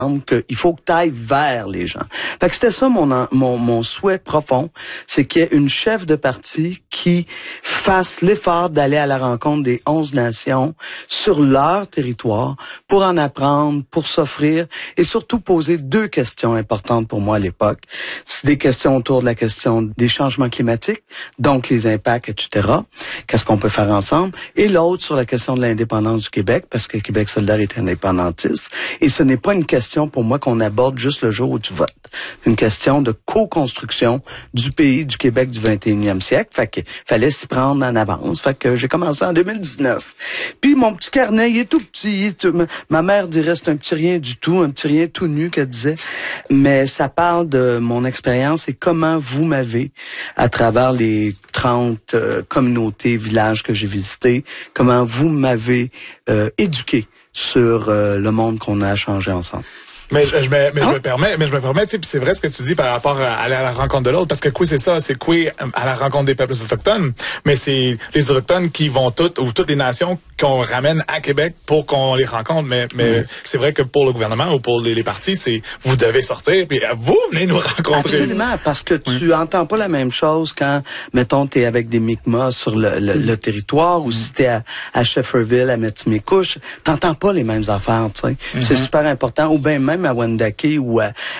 qu'il faut que tu ailles vers les gens. Fait que c'était ça mon souhait profond, c'est qu'il y ait une chef de parti qui fasse l'effort d'aller à la rencontre des 11 nations sur leur territoire pour en apprendre, pour s'offrir et surtout poser 2 questions importantes pour moi à l'époque. C'est des questions autour de la question des changements climatiques, donc les impacts, etc. Qu'est-ce qu'on peut faire ensemble? Et l'autre sur la question de l'indépendance du Québec, parce que Québec solidaire est indépendantiste. Et ce n'est pas une question pour moi qu'on aborde juste le jour où tu votes. Une question de co-construction du pays, du Québec du 21e siècle. Fait qu'il fallait s'y prendre en avance. Fait que j'ai commencé en 2019. Puis mon petit carnet, il est tout petit. Ma mère dirait c'est un petit rien du tout, un petit rien tout nu qu'elle disait. Mais ça parle de mon expérience et comment vous m'avez, à travers les 30 communautés, villages que j'ai visités, comment vous m'avez éduqué sur le monde qu'on a changé ensemble. Mais je me permets, tu sais, puis c'est vrai ce que tu dis par rapport à aller à la rencontre de l'autre, parce que quoi c'est ça, c'est quoi à la rencontre des peuples autochtones, mais c'est les autochtones qui vont toutes les nations qu'on ramène à Québec pour qu'on les rencontre, mais c'est vrai que pour le gouvernement ou pour les partis, c'est vous devez sortir puis vous venez nous rencontrer. Absolument, parce que tu entends pas la même chose quand, mettons, t'es avec des Mi'kmaq sur le territoire ou si t'es à Shefferville, à Metimekouche, t'entends pas les mêmes affaires, tu sais. C'est super important, ou bien même à Wendake ou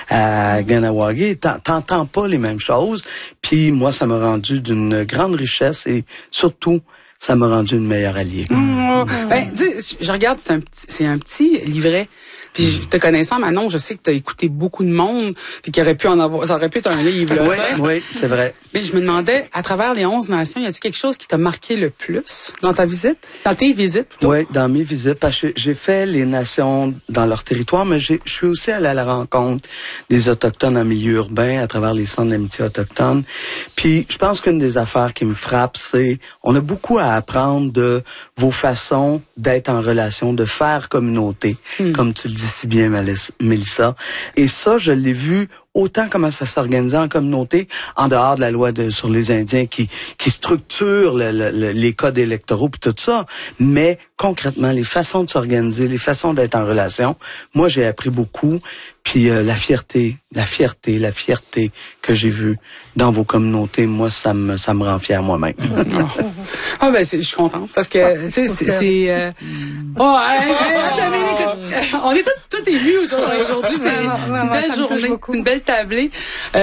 à Ganawagi, t'entends pas les mêmes choses. Puis moi, ça m'a rendu d'une grande richesse et surtout, ça m'a rendu une meilleure alliée. Ben, je regarde, c'est un petit livret. Puis te connaissant, Manon, je sais que tu as écouté beaucoup de monde, puis qu'il aurait pu en avoir, ça aurait pu être un livre. Là, oui, c'est vrai. Mais je me demandais, à travers les 11 nations, y a-t-il quelque chose qui t'a marqué le plus dans ta visite, dans tes visites plutôt? Oui, dans mes visites, parce que j'ai fait les nations dans leur territoire, mais je suis aussi allé à la rencontre des autochtones en milieu urbain, à travers les centres d'amitié autochtones. Puis je pense qu'une des affaires qui me frappe, c'est on a beaucoup à apprendre de vos façons d'être en relation, de faire communauté, comme tu le dis si bien, Mélissa. Et ça, je l'ai vu autant comment ça s'organisait en communauté, en dehors de la loi sur les Indiens qui structure les codes électoraux puis tout ça, mais concrètement, les façons de s'organiser, les façons d'être en relation, moi, j'ai appris beaucoup. Puis la fierté que j'ai vue dans vos communautés, moi, ça me rend fier moi-même. Ah ben, je suis contente parce que tu sais c'est on est tout émus aujourd'hui, c'est une belle journée, une belle tablée.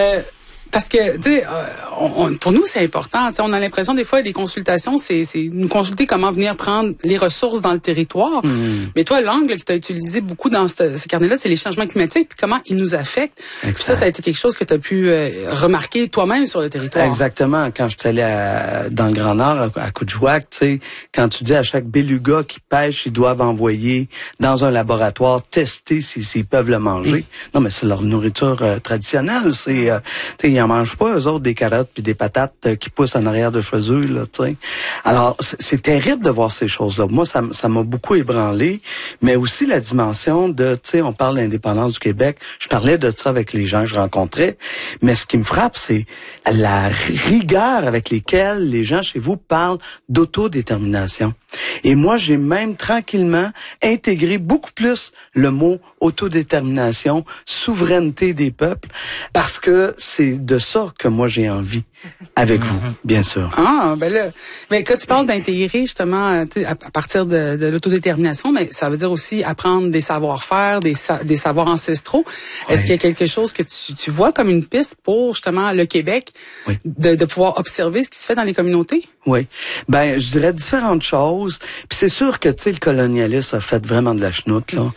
Parce que, tu sais, pour nous, c'est important. On a l'impression, des fois, des consultations, c'est nous consulter comment venir prendre les ressources dans le territoire. Mais toi, l'angle que tu as utilisé beaucoup dans ce carnet-là, c'est les changements climatiques, puis comment ils nous affectent. Puis ça a été quelque chose que tu as pu remarquer toi-même sur le territoire. Exactement. Quand je suis allé dans le Grand Nord, à Coudjouac, tu sais, quand tu dis à chaque beluga qui pêche, ils doivent envoyer dans un laboratoire tester s'ils peuvent le manger. Non, mais c'est leur nourriture traditionnelle. C'est, ils en mangent pas, eux autres, des carottes puis des patates qui poussent en arrière de chez eux, là, tu sais. Alors, c'est terrible de voir ces choses-là. Moi, ça m'a beaucoup ébranlé, mais aussi la dimension de, tu sais, on parle d'indépendance du Québec. Je parlais de ça avec les gens que je rencontrais, mais ce qui me frappe, c'est la rigueur avec lesquelles les gens chez vous parlent d'autodétermination. Et moi, j'ai même tranquillement intégré beaucoup plus le mot autodétermination, souveraineté des peuples, parce que c'est de ça que moi j'ai envie avec vous, bien sûr. Ah, ben là, mais quand tu parles d'intégrer justement à partir de l'autodétermination, mais ça veut dire aussi apprendre des savoir-faire, des savoirs ancestraux. Oui. Est-ce qu'il y a quelque chose que tu vois comme une piste pour justement le Québec, de pouvoir observer ce qui se fait dans les communautés? Oui, ben je dirais différentes choses. Puis c'est sûr que tu sais le colonialisme a fait vraiment de la chenoute là.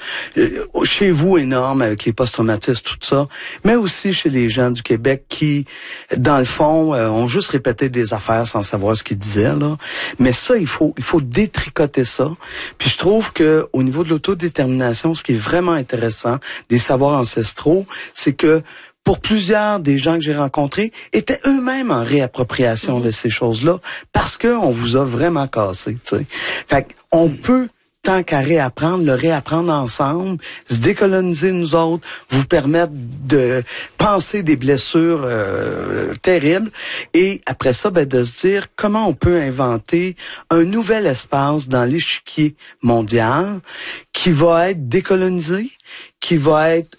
Chez vous énorme avec les post-traumatistes tout ça, mais aussi chez les gens du Québec qui dans le fond ont juste répété des affaires sans savoir ce qu'ils disaient là. Mais ça il faut détricoter ça. Puis je trouve que au niveau de l'autodétermination, ce qui est vraiment intéressant des savoirs ancestraux, c'est que pour plusieurs des gens que j'ai rencontrés, étaient eux-mêmes en réappropriation de ces choses-là parce que on vous a vraiment cassé, tu sais. Fait qu'on peut, tant qu'à réapprendre, le réapprendre ensemble, se décoloniser nous autres, vous permettre de penser des blessures terribles et après ça, ben, de se dire comment on peut inventer un nouvel espace dans l'échiquier mondial qui va être décolonisé, qui va être